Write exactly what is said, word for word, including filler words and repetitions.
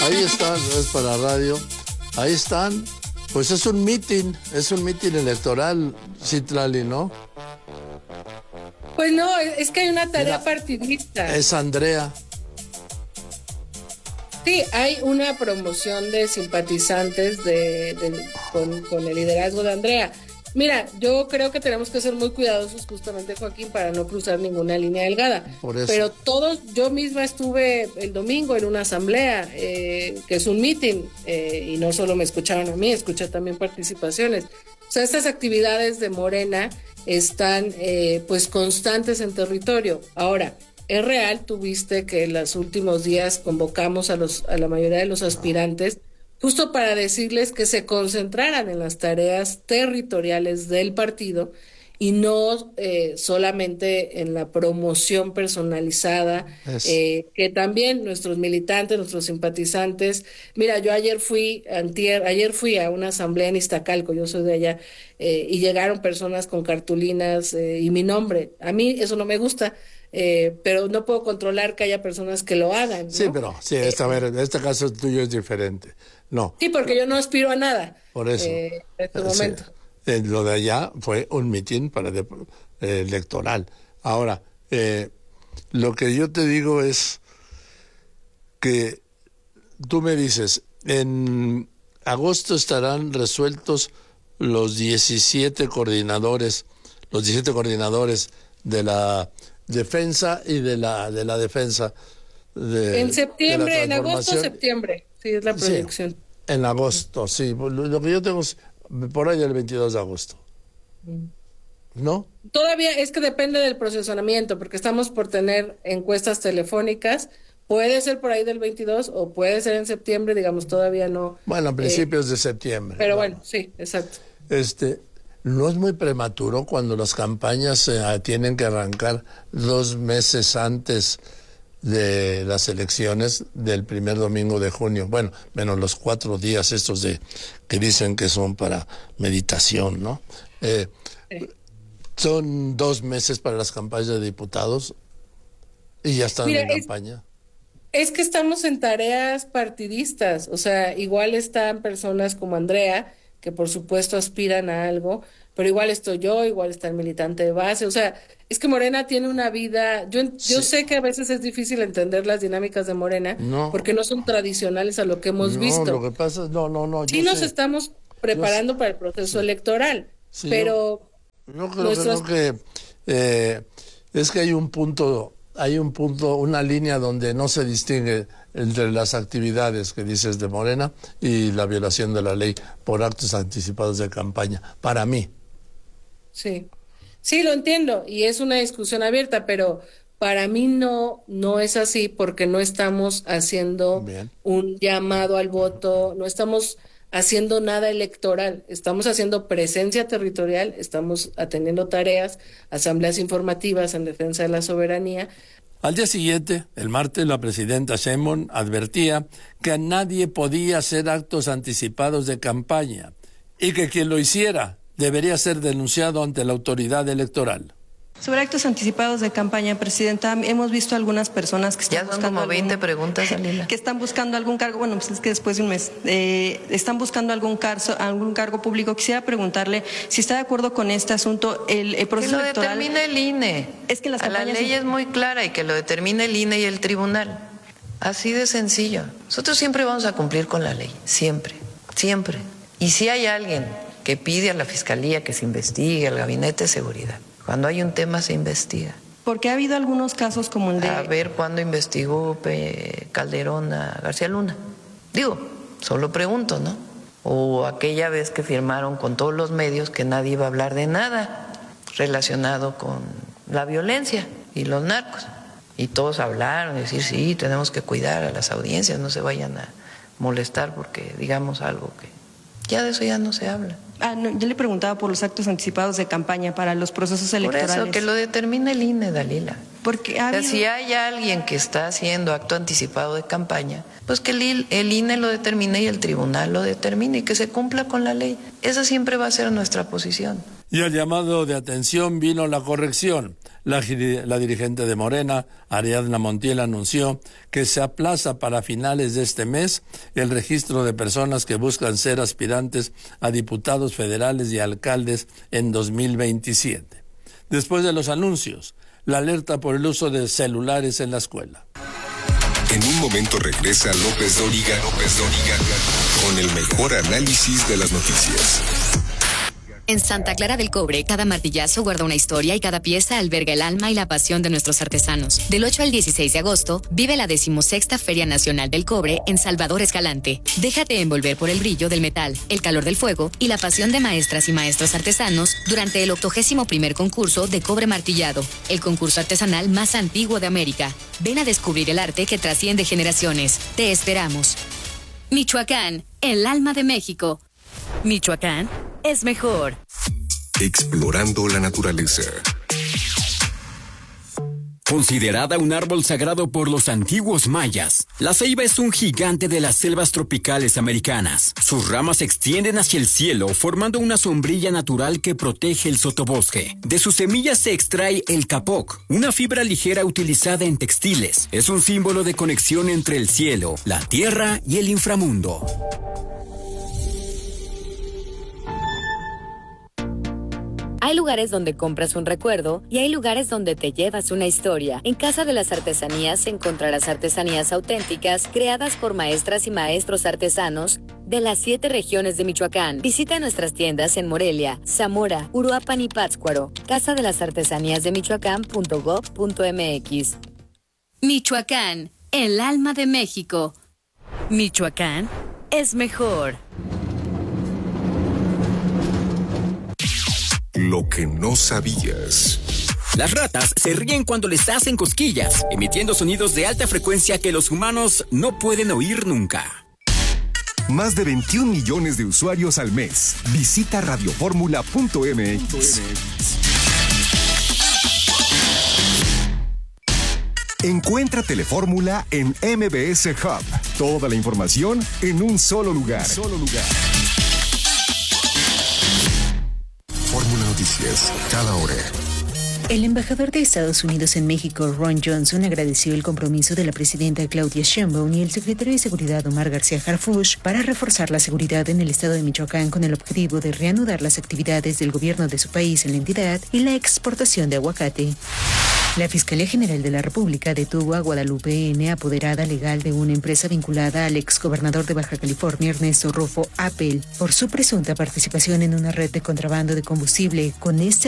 Ahí están, no es para radio. Ahí están. Pues es un mitin, es un mitin electoral, Citlali, ¿no? Pues no, es que hay una tarea Mira, partidista. Es Andrea. Sí, hay una promoción de simpatizantes de, de, con, con el liderazgo de Andrea. Mira, yo creo que tenemos que ser muy cuidadosos justamente, Joaquín, para no cruzar ninguna línea delgada. Por eso. Pero todos, yo misma estuve el domingo en una asamblea, eh, que es un meeting, eh, y no solo me escucharon a mí, escuché también participaciones. O sea, estas actividades de Morena están eh, pues constantes en territorio. Ahora, es real, tuviste que en los últimos días convocamos a, los, a la mayoría de los aspirantes justo para decirles que se concentraran en las tareas territoriales del partido y no eh, solamente en la promoción personalizada, eh, que también nuestros militantes, nuestros simpatizantes, mira, yo ayer fui, antier, ayer fui a una asamblea en Iztacalco, yo soy de allá, eh, y llegaron personas con cartulinas eh, y mi nombre. A mí eso no me gusta. Eh, pero no puedo controlar que haya personas que lo hagan, ¿no? Sí, pero sí, esta, eh, en este caso tuyo es diferente. No. Sí, porque yo no aspiro a nada. Por eso. Eh, en este momento. Sí, eh, lo de allá fue un mitin para de, eh, electoral. Ahora, eh, lo que yo te digo es que tú me dices, en agosto estarán resueltos los diecisiete coordinadores, los diecisiete coordinadores de la defensa y de la de la defensa de, en septiembre, de en agosto, septiembre, sí, es la proyección. Sí, en agosto, sí, lo que yo tengo es por ahí el veintidós de agosto. ¿No? Todavía es que depende del procesamiento, porque estamos por tener encuestas telefónicas. Puede ser por ahí del veintidós o puede ser en septiembre, digamos, todavía no. Bueno, a principios eh, de septiembre. Pero bueno, sí, exacto. Este, ¿no es muy prematuro cuando las campañas eh, tienen que arrancar dos meses antes de las elecciones del primer domingo de junio? Bueno, menos los cuatro días estos de que dicen que son para meditación, ¿no? Eh, sí. Son dos meses para las campañas de diputados y ya están Mira, en campaña. Es, es que estamos en tareas partidistas, o sea, igual están personas como Andrea, que por supuesto aspiran a algo, pero igual estoy yo, igual está el militante de base, o sea, es que Morena tiene una vida, yo, yo sí. sé que a veces es difícil entender las dinámicas de Morena, no. porque no son tradicionales a lo que hemos no, visto. No, lo que pasa es, no, no, no. Sí nos sé. estamos preparando para el proceso sí. electoral, sí, pero... Yo, yo creo, nuestras... creo que eh, es que hay un punto, hay un punto, una línea donde no se distingue entre las actividades que dices de Morena y la violación de la ley por actos anticipados de campaña, para mí. Sí, sí, lo entiendo, y es una discusión abierta, pero para mí no, no es así, porque no estamos haciendo Bien. un llamado al voto, no estamos haciendo nada electoral, estamos haciendo presencia territorial, estamos atendiendo tareas, asambleas informativas en defensa de la soberanía. Al día siguiente, el martes, la presidenta Sheinbaum advertía que nadie podía hacer actos anticipados de campaña y que quien lo hiciera debería ser denunciado ante la autoridad electoral. Sobre actos anticipados de campaña, Presidenta, hemos visto algunas personas que están ya son buscando como veinte algún, preguntas, Dalila. que están buscando algún cargo, bueno, pues es que después de un mes, eh, están buscando algún, cargo, algún cargo público. Quisiera preguntarle si está de acuerdo con este asunto, el, el proceso que lo electoral. determine el I N E. Es que las A la ley es muy clara y que lo determine el I N E y el tribunal. Así de sencillo. Nosotros siempre vamos a cumplir con la ley, siempre, siempre. Y si hay alguien que pide a la Fiscalía que se investigue, al Gabinete de Seguridad, cuando hay un tema se investiga. Porque ha habido algunos casos como el de... A ver cuándo investigó Calderón a García Luna. Digo, solo pregunto, ¿no? O aquella vez que firmaron con todos los medios que nadie iba a hablar de nada relacionado con la violencia y los narcos. Y todos hablaron, decir, sí, tenemos que cuidar a las audiencias, no se vayan a molestar porque digamos algo que... Ya de eso ya no se habla. Ah, no, yo le preguntaba por los actos anticipados de campaña para los procesos electorales. Por eso, que lo determine el I N E, Dalila. Porque ha o sea, habido... si hay alguien que está haciendo acto anticipado de campaña, pues que el, el I N E lo determine y el tribunal lo determine y que se cumpla con la ley. Esa siempre va a ser nuestra posición. Y al llamado de atención vino la corrección. La, la dirigente de Morena, Ariadna Montiel, anunció que se aplaza para finales de este mes el registro de personas que buscan ser aspirantes a diputados federales y alcaldes en dos mil veintisiete. Después de los anuncios, la alerta por el uso de celulares en la escuela. En un momento regresa López Dóriga, López Dóriga, con el mejor análisis de las noticias. En Santa Clara del Cobre, cada martillazo guarda una historia y cada pieza alberga el alma y la pasión de nuestros artesanos. Del ocho al dieciséis de agosto, vive la decimosexta Feria Nacional del Cobre en Salvador Escalante. Déjate envolver por el brillo del metal, el calor del fuego y la pasión de maestras y maestros artesanos durante el octogésimo primer concurso de cobre martillado, el concurso artesanal más antiguo de América. Ven a descubrir el arte que trasciende generaciones. Te esperamos. Michoacán, el alma de México. Michoacán es mejor. Explorando la naturaleza. Considerada un árbol sagrado por los antiguos mayas, la ceiba es un gigante de las selvas tropicales americanas. Sus ramas se extienden hacia el cielo, formando una sombrilla natural que protege el sotobosque. De sus semillas se extrae el capoc, una fibra ligera utilizada en textiles. Es un símbolo de conexión entre el cielo, la tierra y el inframundo. Hay lugares donde compras un recuerdo y hay lugares donde te llevas una historia. En Casa de las Artesanías encontrarás artesanías auténticas creadas por maestras y maestros artesanos de las siete regiones de Michoacán. Visita nuestras tiendas en Morelia, Zamora, Uruapan y Pátzcuaro. Casa de las Artesanías de Michoacán punto gob punto mx. Michoacán, el alma de México. Michoacán es mejor. Lo que no sabías. Las ratas se ríen cuando les hacen cosquillas, emitiendo sonidos de alta frecuencia que los humanos no pueden oír nunca. Más de veintiún millones de usuarios al mes. Visita radioformula punto mx. Encuentra Telefórmula en M B S Hub. Toda la información en un solo lugar. Solo lugar. Fórmula Noticias, cada hora. El embajador de Estados Unidos en México, Ron Johnson, agradeció el compromiso de la presidenta Claudia Sheinbaum y el secretario de Seguridad, Omar García Harfuch, para reforzar la seguridad en el estado de Michoacán con el objetivo de reanudar las actividades del gobierno de su país en la entidad y la exportación de aguacate. La Fiscalía General de la República detuvo a Guadalupe N., apoderada legal de una empresa vinculada al exgobernador de Baja California, Ernesto Rufo Appel, por su presunta participación en una red de contrabando de combustible. Con este